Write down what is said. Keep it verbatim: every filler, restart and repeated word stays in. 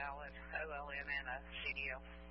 valid O L N and a C D L.